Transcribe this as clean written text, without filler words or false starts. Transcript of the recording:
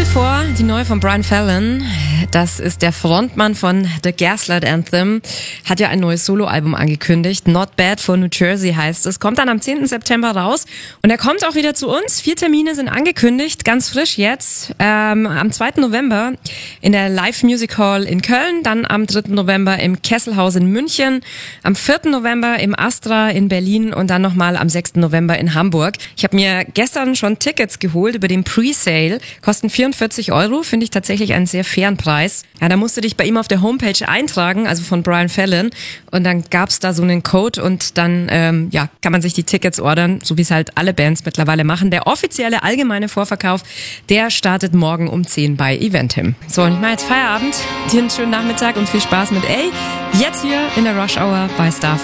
vor, die neue von Brian Fallon. Das ist der Frontmann von The Gaslight Anthem. Hat ja ein neues Soloalbum angekündigt. Not Bad for New Jersey heißt es. Kommt dann am 10. September raus. Und er kommt auch wieder zu uns. 4 Termine sind angekündigt, ganz frisch jetzt. Am 2. November in der Live Music Hall in Köln. Dann am 3. November im Kesselhaus in München. Am 4. November im Astra in Berlin. Und dann nochmal am 6. November in Hamburg. Ich habe mir gestern schon Tickets geholt über den Pre-Sale. Kosten 44 €. Finde ich tatsächlich einen sehr fairen Preis. Ja, da musst du dich bei ihm auf der Homepage eintragen, also von Brian Fallon. Und dann gab's da so einen Code und dann kann man sich die Tickets ordern, so wie es halt alle Bands mittlerweile machen. Der offizielle allgemeine Vorverkauf, der startet morgen um 10 bei Eventim. So, und ich mache jetzt Feierabend. Dir einen schönen Nachmittag und viel Spaß mit jetzt hier in der Rush Hour bei Star